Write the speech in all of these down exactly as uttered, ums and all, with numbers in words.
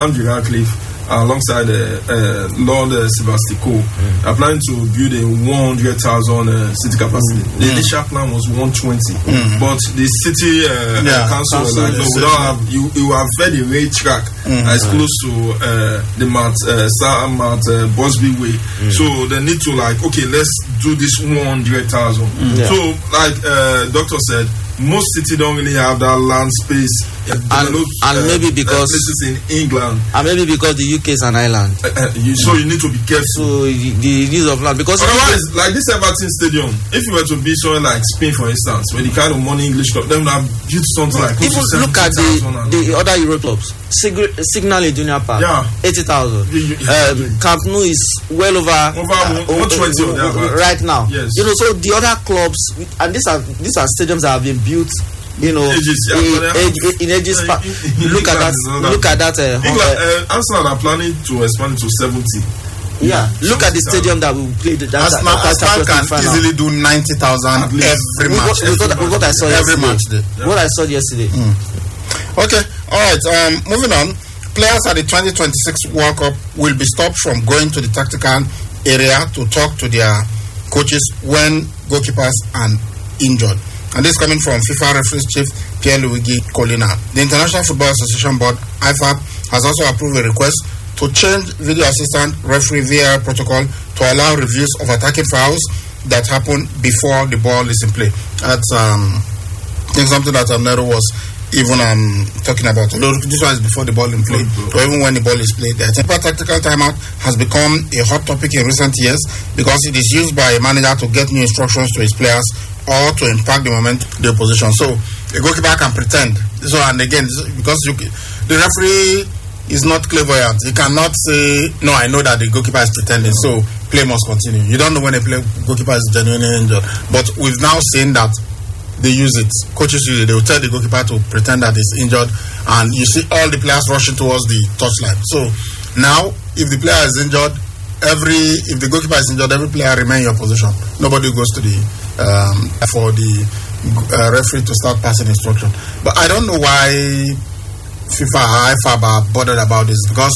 Andrew Radcliffe, alongside uh, uh, Lord uh, Sebastico, mm. are planning to build a one hundred thousand uh, city capacity. Mm. The initial plan was one twenty, mm. but the city uh, yeah, council was like, no, we don't have, you, you have fed a rail track mm. that's close to uh, the Mount, uh, Sam, Mount uh, Busby Way. Mm. So they need to, like, okay, let's do this one hundred thousand. Mm. Yeah. So, like uh, Doctor said, most cities don't really have that land space, uh, and, and uh, maybe because uh, places in England, and maybe because the U K is an island, uh, uh, you, so you need to be careful. So the, the use of land, because otherwise, like this Everton Stadium, if you were to be somewhere like Spain, for instance, where the kind of money English club, then would have built something like even look at the the other Euro clubs. Sig- Signal Iduna Park, yeah, eighty thousand. Um, Camp Nou is well over over uh, one twenty uh, right now. Yes. You know, so the other clubs, and these are these are stadiums that have been built, you know, ages, yeah, in, age, in ages past. Look at that. Look at that. Uh, England, uh, Arsenal are planning to expand it to seventy. Yeah, yeah. Look at the stadium that we played. Arsenal can easily do ninety thousand every match. With what, what I saw every yesterday. match day. Yeah. What I saw yesterday. Mm. Okay, all right. Um, moving on. Players at the twenty twenty-six World Cup will be stopped from going to the tactical area to talk to their coaches when goalkeepers are injured. And this is coming from FIFA referees chief Pierre-Luigi Collina. The International Football Association Board, I F A B, has also approved a request to change video assistant referee V A R protocol to allow reviews of attacking fouls that happen before the ball is in play. That's um, I think something that um, Nero was even um, talking about. This one is before the ball in play, or even when the ball is played. The tactical timeout has become a hot topic in recent years because it is used by a manager to get new instructions to his players or to impact the moment the opposition. So a goalkeeper can pretend. So and again, because you, the referee is not clairvoyant, he cannot say, no, I know that the goalkeeper is pretending, so play must continue. You don't know when a play, goalkeeper is genuinely injured. But we've now seen that they use it. Coaches use it. They will tell the goalkeeper to pretend that he's injured, and you see all the players rushing towards the touchline. So now, if the player is injured, every if the goalkeeper is injured, every player remain in your position. Nobody goes to the um, for the uh, referee to start passing instruction. But I don't know why FIFA or I F A B are bothered about this, because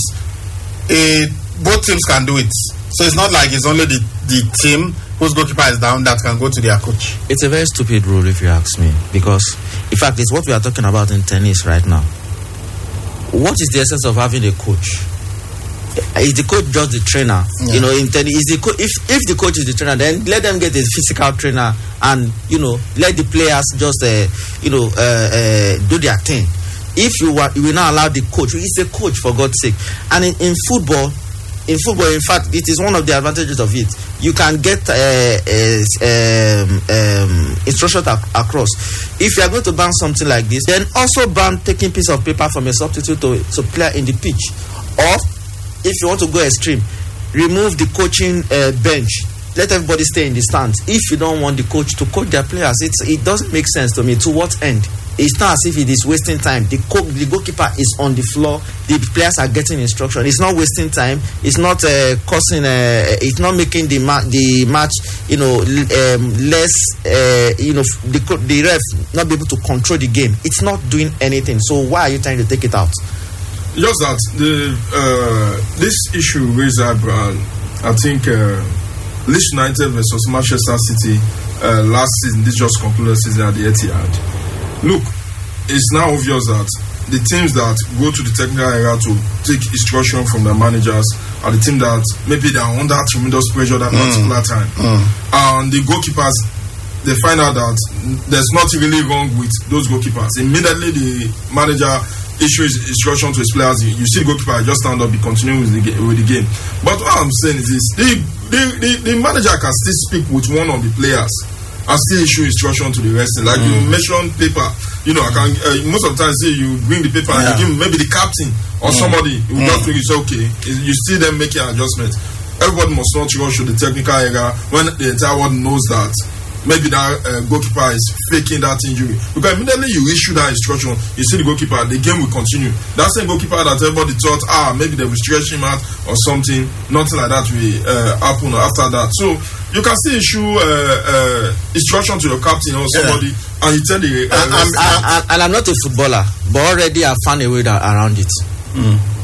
it, both teams can do it. So it's not like it's only the, the team whose goalkeeper is down that can go to their coach. It's a very stupid rule, if you ask me, because in fact it's what we are talking about in tennis right now. What is the essence of having a coach? Is the coach just the trainer? Yeah. You know, in tennis, is the co- if if the coach is the trainer, then let them get a physical trainer, and you know, let the players just uh, you know uh, uh, do their thing. If you, are, you will not allow the coach, he's a coach for God's sake. And in, in football, in football, in fact, it is one of the advantages of it. You can get uh, uh, um, um, instructions ac- across. If you are going to ban something like this, then also ban taking piece of paper from a substitute to, to player in the pitch. Or, if you want to go extreme, remove the coaching uh, bench. Let everybody stay in the stands. If you don't want the coach to coach their players, it's, it doesn't make sense to me. To what end? It's not as if it is wasting time. The, co- the goalkeeper is on the floor. The players are getting instruction. It's not wasting time. It's not uh, causing. Uh, it's not making the ma- the match, you know, um, less. Uh, you know, the the ref not be able to control the game. It's not doing anything. So why are you trying to take it out? Just that the uh, this issue raised eyebrow. I think uh, Leeds United versus Manchester City uh, last season. This just concluded season at the Etihad. Look, it's now obvious that the teams that go to the technical area to take instruction from their managers are the teams that maybe they are under tremendous pressure that mm. particular time. Mm. And the goalkeepers, they find out that there's nothing really wrong with those goalkeepers. Immediately the manager issues instruction to his players, you see the goalkeeper just stand up, he continue with the, with the game. But what I'm saying is this, the, the, the, the manager can still speak with one of the players and still issue instruction to the rest. Like mm. you mentioned paper, you know, I can uh, most of the time say you bring the paper yeah. and you give maybe the captain or mm. somebody who mm. just think it's okay. You see them making adjustments. Everybody must not rush to the technical area when the entire world knows that maybe that uh, goalkeeper is faking that injury. Because immediately you issue that instruction, you see the goalkeeper, the game will continue. That same goalkeeper that everybody thought, ah, maybe they will stretch him out or something, nothing like that will uh, happen after that. So you can still issue uh, uh, instruction to your captain or somebody, yeah. and you tell the. Uh, and, and, and, and I'm not a footballer, but already I found a way that, around it. Mm.